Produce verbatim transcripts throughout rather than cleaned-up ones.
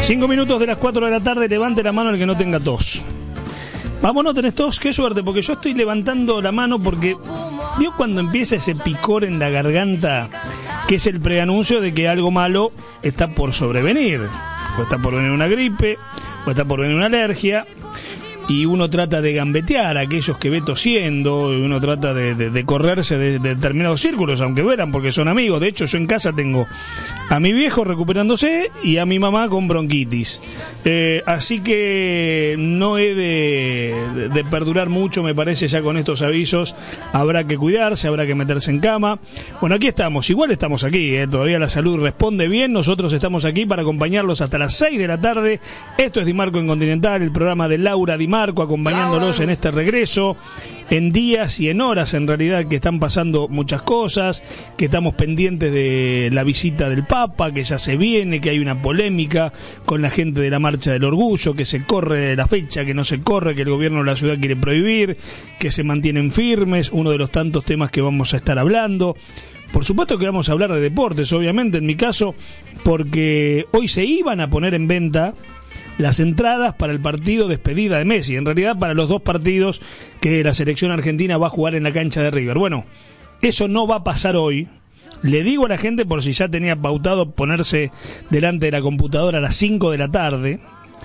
Cinco minutos de las cuatro de la tarde, levante la mano el que no tenga tos. Vamos, ¿no tenés tos? Qué suerte, porque yo estoy levantando la mano porque ¿vio cuando empieza ese picor en la garganta? Que es el preanuncio de que algo malo está por sobrevenir. O está por venir una gripe, o está por venir una alergia. Y uno trata de gambetear a aquellos que ve tosiendo, y uno trata de, de, de correrse de, de determinados círculos, aunque veran, porque son amigos. De hecho, yo en casa tengo a mi viejo recuperándose y a mi mamá con bronquitis. Eh, así que no he de, de, de perdurar mucho, me parece, ya con estos avisos. Habrá que cuidarse, habrá que meterse en cama. Bueno, aquí estamos, igual estamos aquí, eh, todavía la salud responde bien. Nosotros estamos aquí para acompañarlos hasta las seis de la tarde. Esto es Di Marco en Continental, el programa de Laura Di Marco, acompañándolos en este regreso, en días y en horas en realidad que están pasando muchas cosas, que estamos pendientes de la visita del Papa, que ya se viene, que hay una polémica con la gente de la Marcha del Orgullo, que se corre la fecha, que no se corre, que el gobierno de la ciudad quiere prohibir, que se mantienen firmes, uno de los tantos temas que vamos a estar hablando. Por supuesto que vamos a hablar de deportes, obviamente, en mi caso, porque hoy se iban a poner en venta las entradas para el partido despedida de Messi, en realidad para los dos partidos que la selección argentina va a jugar en la cancha de River. Bueno, eso no va a pasar hoy. Le digo a la gente, por si ya tenía pautado ponerse delante de la computadora a las cinco de la tarde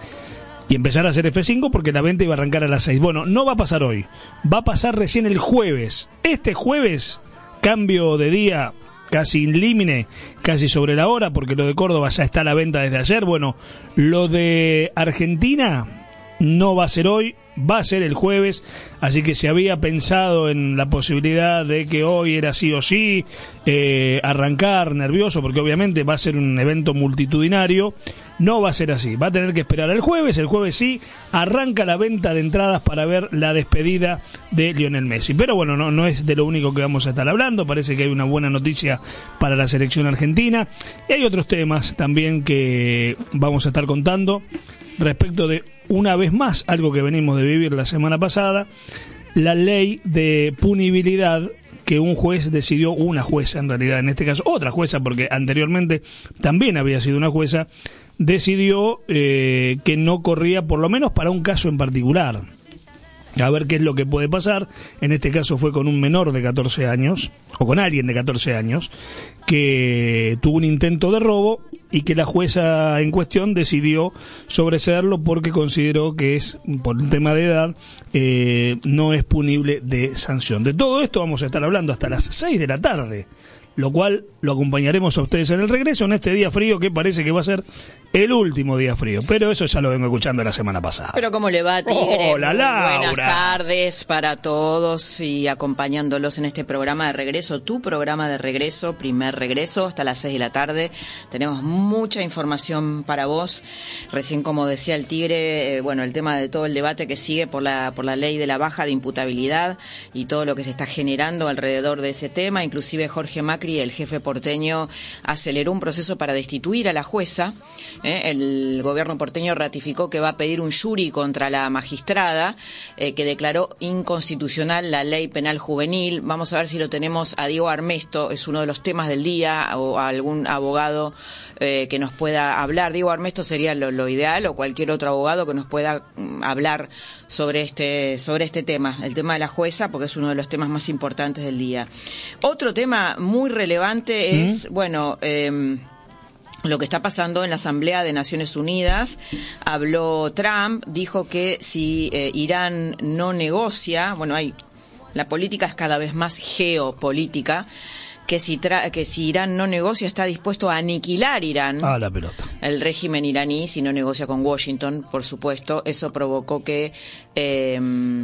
y empezar a hacer F cinco, porque la venta iba a arrancar a las seis. Bueno, no va a pasar hoy, va a pasar recién el jueves. Este jueves, cambio de día casi in limine, casi sobre la hora, porque lo de Córdoba ya está a la venta desde ayer. Bueno, lo de Argentina no va a ser hoy, va a ser el jueves, así que se había pensado en la posibilidad de que hoy era sí o sí, eh, arrancar nervioso, porque obviamente va a ser un evento multitudinario. No va a ser así, va a tener que esperar el jueves. El jueves sí, arranca la venta de entradas para ver la despedida de Lionel Messi. Pero bueno, no, no es de lo único que vamos a estar hablando. Parece que hay una buena noticia para la selección argentina. Y hay otros temas también que vamos a estar contando respecto de, una vez más, algo que venimos de vivir la semana pasada, la ley de punibilidad que un juez decidió, una jueza en realidad, en este caso otra jueza, porque anteriormente también había sido una jueza, decidió eh, que no corría, por lo menos para un caso en particular. A ver qué es lo que puede pasar. En este caso fue con un menor de catorce años, o con alguien de catorce años, que tuvo un intento de robo y que la jueza en cuestión decidió sobreseerlo porque consideró que es, por un tema de edad, eh, no es punible de sanción. De todo esto vamos a estar hablando hasta las seis de la tarde, lo cual lo acompañaremos a ustedes en el regreso en este día frío que parece que va a ser el último día frío, pero eso ya lo vengo escuchando la semana pasada. Pero ¿cómo le va, Tigre? Hola, Laura. Buenas tardes para todos y acompañándolos en este programa de regreso, tu programa de regreso, primer regreso, hasta las seis de la tarde. Tenemos mucha información para vos. Recién, como decía el Tigre, eh, bueno, el tema de todo el debate que sigue por la, por la ley de la baja de imputabilidad y todo lo que se está generando alrededor de ese tema. Inclusive Jorge Macri, el jefe porteño, aceleró un proceso para destituir a la jueza. Eh, el gobierno porteño ratificó que va a pedir un jury contra la magistrada eh, que declaró inconstitucional la ley penal juvenil. Vamos a ver si lo tenemos a Diego Armesto, es uno de los temas del día, o a algún abogado eh, que nos pueda hablar. Diego Armesto sería lo, lo ideal, o cualquier otro abogado que nos pueda mm, hablar sobre este sobre este tema, el tema de la jueza, porque es uno de los temas más importantes del día. Otro tema muy relevante es, ¿Mm? bueno, eh, lo que está pasando en la Asamblea de Naciones Unidas. Habló Trump, dijo que si eh, Irán no negocia, bueno, hay la política es cada vez más geopolítica, que si tra- que si Irán no negocia está dispuesto a aniquilar Irán. Ah, la pelota. El régimen iraní, si no negocia con Washington, por supuesto. Eso provocó que eh,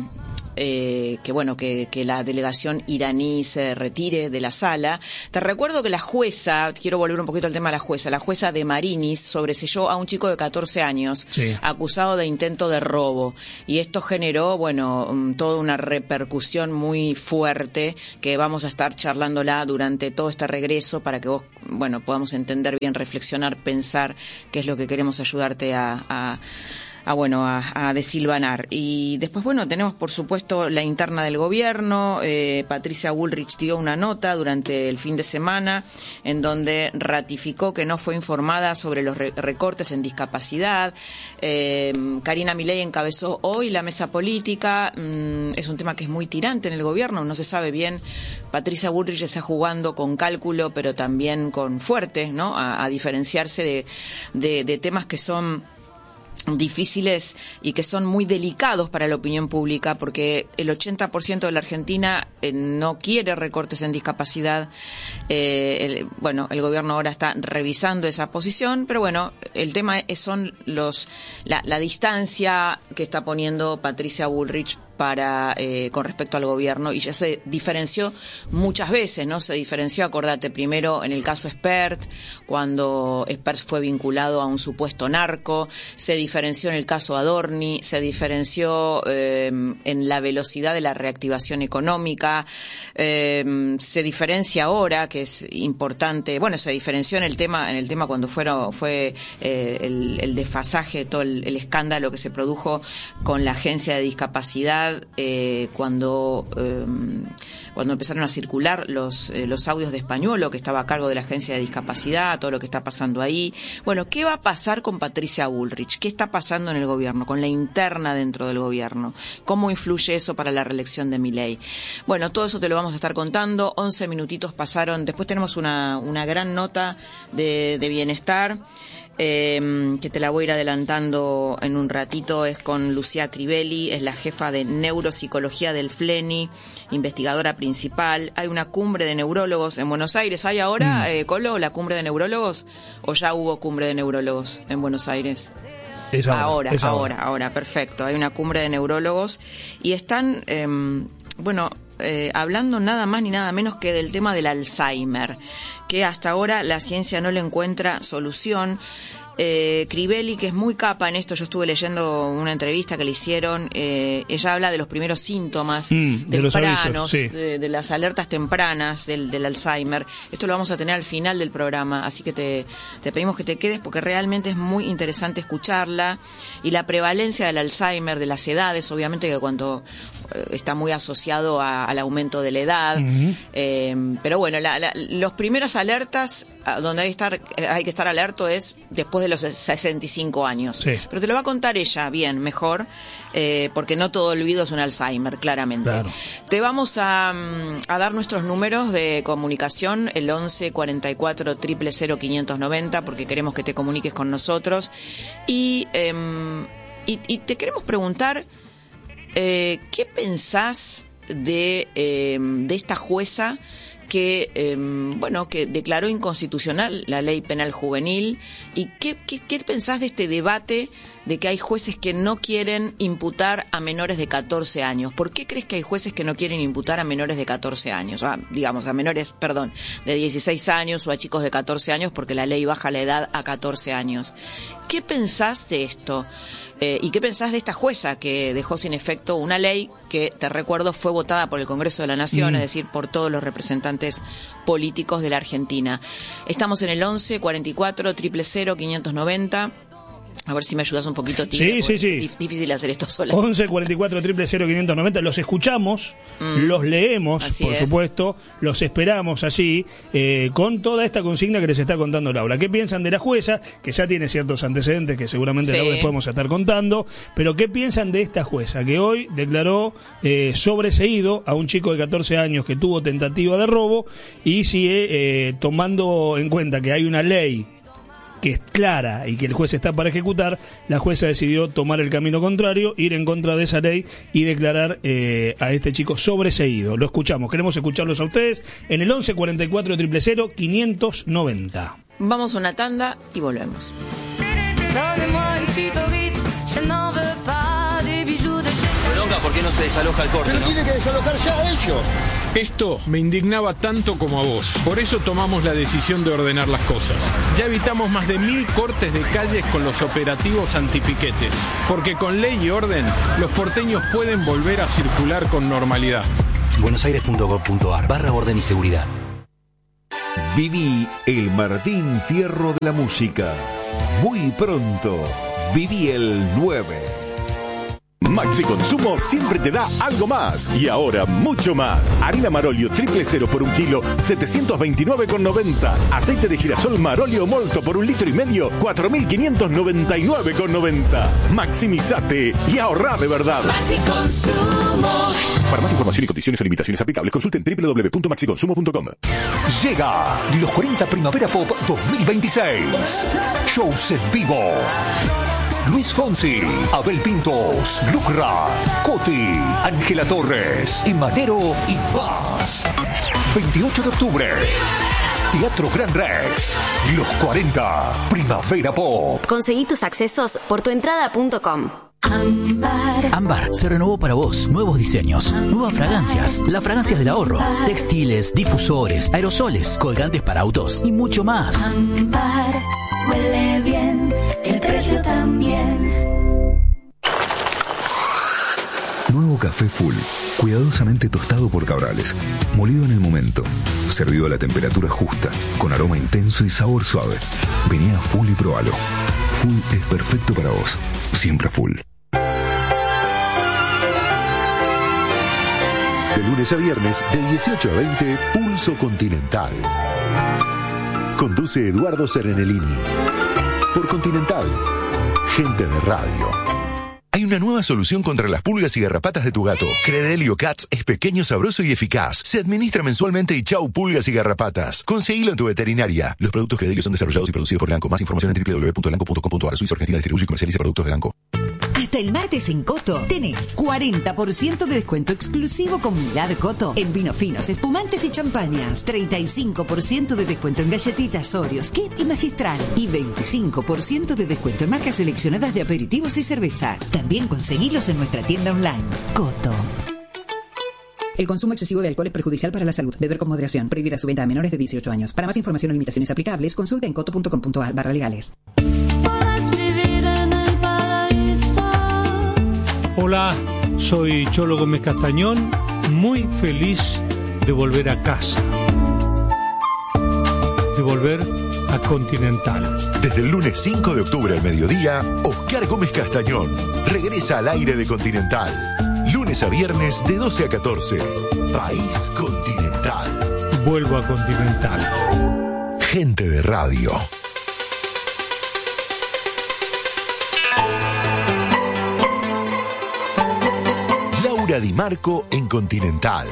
eh, que bueno que, que la delegación iraní se retire de la sala. Te recuerdo que la jueza, quiero volver un poquito al tema de la jueza, la jueza de Marinis sobreseyó a un chico de catorce años, sí, acusado de intento de robo, y esto generó, bueno, toda una repercusión muy fuerte que vamos a estar charlándola durante todo este regreso para que vos, bueno, podamos entender bien, reflexionar, pensar qué es lo que queremos ayudarte a, a a bueno a, a desilvanar. Y después, bueno, tenemos por supuesto la interna del gobierno. eh, Patricia Bullrich dio una nota durante el fin de semana en donde ratificó que no fue informada sobre los re recortes en discapacidad. eh, Karina Milei encabezó hoy la mesa política. mm, es un tema que es muy tirante en el gobierno, no se sabe bien. Patricia Bullrich está jugando con cálculo, pero también con fuerte, ¿no? A, a diferenciarse de, de, de temas que son difíciles y que son muy delicados para la opinión pública, porque el ochenta por ciento de la Argentina eh, no quiere recortes en discapacidad. Eh, el, bueno, el gobierno ahora está revisando esa posición, pero bueno, el tema es, son los la, la distancia que está poniendo Patricia Bullrich para eh, con respecto al gobierno, y ya se diferenció muchas veces, ¿no? Se diferenció, acordate, primero en el caso Spert, cuando Spert fue vinculado a un supuesto narco, se diferenció en el caso Adorni, se diferenció eh, en la velocidad de la reactivación económica, eh, se diferencia ahora, que es importante, bueno, se diferenció en el tema, en el tema cuando fueron, fue eh, el, el desfasaje, todo el, el escándalo que se produjo con la agencia de discapacidad. Eh, cuando eh, cuando empezaron a circular los eh, los audios de Españolo, que estaba a cargo de la agencia de discapacidad, todo lo que está pasando ahí. Bueno, ¿qué va a pasar con Patricia Bullrich? ¿Qué está pasando en el gobierno, con la interna dentro del gobierno? ¿Cómo influye eso para la reelección de Milei? Bueno, todo eso te lo vamos a estar contando. once minutitos pasaron. Después tenemos una una gran nota de, de bienestar. Eh, que te la voy a ir adelantando en un ratito. Es con Lucía Crivelli, es la jefa de neuropsicología del FLENI, investigadora principal. Hay una cumbre de neurólogos en Buenos Aires. ¿Hay ahora, mm. eh, Colo, la cumbre de neurólogos? ¿O ya hubo cumbre de neurólogos en Buenos Aires? Es ahora, ahora, es ahora, ahora, ahora, perfecto. Hay una cumbre de neurólogos y están, eh, bueno... Eh, hablando nada más ni nada menos que del tema del Alzheimer, que hasta ahora la ciencia no le encuentra solución. Eh, Crivelli, que es muy capa en esto, yo estuve leyendo una entrevista que le hicieron, eh, ella habla de los primeros síntomas mm, de tempranos, los avisos, sí. de, de las alertas tempranas del, del Alzheimer. Esto lo vamos a tener al final del programa, así que te, te pedimos que te quedes porque realmente es muy interesante escucharla. Y la prevalencia del Alzheimer, de las edades, obviamente que cuando eh, está muy asociado a, al aumento de la edad, uh-huh. eh, pero bueno, la, la, los primeras alertas donde hay que estar, hay que estar alerto es después de los sesenta y cinco años. Sí. Pero te lo va a contar ella bien, mejor, eh, porque no todo olvido es un Alzheimer, claramente. Claro. Te vamos a, a dar nuestros números de comunicación, el once cuarenta y cuatro cero cero cero quinientos noventa, porque queremos que te comuniques con nosotros. Y, eh, y, y te queremos preguntar, eh, ¿qué pensás de, eh, de esta jueza que eh, bueno que declaró inconstitucional la ley penal juvenil? ¿Y qué, qué, qué pensás de este debate de que hay jueces que no quieren imputar a menores de catorce años? ¿Por qué crees que hay jueces que no quieren imputar a menores de catorce años? Ah, digamos, a menores, perdón, de dieciséis años o a chicos de catorce años, porque la ley baja la edad a catorce años. ¿Qué pensás de esto? Eh, ¿Y qué pensás de esta jueza que dejó sin efecto una ley que, te recuerdo, fue votada por el Congreso de la Nación, mm. es decir, por todos los representantes políticos de la Argentina? Estamos en el once cuarenta y cuatro cero cero cero quinientos noventa. A ver si me ayudas un poquito, Tigre. Sí, sí, sí. Es difícil hacer esto sola. once cuarenta y cuatro cero cero cero quinientos noventa. Los escuchamos, mm. los leemos, Así por es. supuesto, los esperamos allí, eh, con toda esta consigna que les está contando Laura. ¿Qué piensan de la jueza? Que ya tiene ciertos antecedentes que seguramente Sí. luego les podemos estar contando. Pero ¿qué piensan de esta jueza que hoy declaró eh, sobreseído a un chico de catorce años que tuvo tentativa de robo y sigue eh, tomando en cuenta que hay una ley que es clara y que el juez está para ejecutar? La jueza decidió tomar el camino contrario, ir en contra de esa ley y declarar eh, a este chico sobreseído. Lo escuchamos, queremos escucharlos a ustedes en el once cuarenta y cuatro cero cero cero quinientos noventa. Vamos a una tanda y volvemos. ¿Por qué no se desaloja el corte? Pero ¿no? tiene que desalojar ya a ellos. Esto me indignaba tanto como a vos. Por eso tomamos la decisión de ordenar las cosas. Ya evitamos más de mil cortes de calles con los operativos antipiquetes. Porque con ley y orden, los porteños pueden volver a circular con normalidad. buenosaires.gov.ar barra orden y seguridad. Viví el Martín Fierro de la música. Muy pronto. Viví el nueve. Maxi Consumo siempre te da algo más. Y ahora mucho más. Harina Marolio triple cero por un kilo, setecientos veintinueve con noventa. Aceite de girasol Marolio Molto por un litro y medio, cuatro mil quinientos noventa y nueve con noventa. Maximizate y ahorrá de verdad. Maxi Consumo. Para más información y condiciones o limitaciones aplicables, consulten doble u doble u doble u punto maxi consumo punto com. Llega los cuarenta Primavera Pop dos mil veintiséis. Shows en vivo. Luis Fonsi, Abel Pintos, Lucra, Coti, Ángela Torres, Emanero y más. veintiocho de octubre. Teatro Gran Rex. Los cuarenta Primavera Pop. Conseguí tus accesos por tuentrada punto com. Ámbar. Ámbar se renovó para vos. Nuevos diseños, nuevas fragancias, las fragancias del ahorro, textiles, difusores, aerosoles, colgantes para autos y mucho más. Ámbar huele bien, el precio también. Nuevo café Full, cuidadosamente tostado por Cabrales, molido en el momento, servido a la temperatura justa, con aroma intenso y sabor suave. Vení a Full y probalo. Full es perfecto para vos, siempre Full. De lunes a viernes, de dieciocho a veinte, Pulso Continental. Conduce Eduardo Serenellini. Por Continental, gente de radio. Hay una nueva solución contra las pulgas y garrapatas de tu gato. Credelio Cats es pequeño, sabroso y eficaz. Se administra mensualmente y chau pulgas y garrapatas. Conseguilo en tu veterinaria. Los productos Credelio son desarrollados y producidos por Elanco. Más información en doble u doble u doble u punto elanco punto com punto a r. Suiza Argentina distribuye y comercializa productos de Elanco. Hasta el martes en Coto tenés cuarenta por ciento de descuento exclusivo Comunidad Coto en vinos finos, espumantes y champañas, treinta y cinco por ciento de descuento en galletitas Oreos, Kip y Magistral y veinticinco por ciento de descuento en marcas seleccionadas de aperitivos y cervezas. También conseguilos en nuestra tienda online. Coto. El consumo excesivo de alcohol es perjudicial para la salud. Beber con moderación. Prohibida su venta a menores de dieciocho años. Para más información o limitaciones aplicables, consulta en coto punto com punto a r barra legales. Hola, soy Cholo Gómez Castañón, muy feliz de volver a casa, de volver a Continental. Desde el lunes cinco de octubre al mediodía, Oscar Gómez Castañón regresa al aire de Continental. Lunes a viernes de doce a catorce. País Continental. Vuelvo a Continental. Gente de radio. Laura Di Marco en Continental.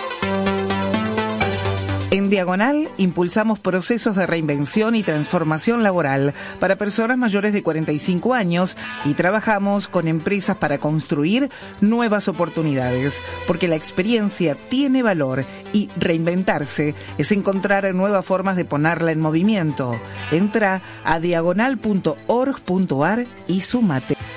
En Diagonal impulsamos procesos de reinvención y transformación laboral para personas mayores de cuarenta y cinco años y trabajamos con empresas para construir nuevas oportunidades, porque la experiencia tiene valor y reinventarse es encontrar nuevas formas de ponerla en movimiento. Entra a diagonal punto org punto a r y súmate.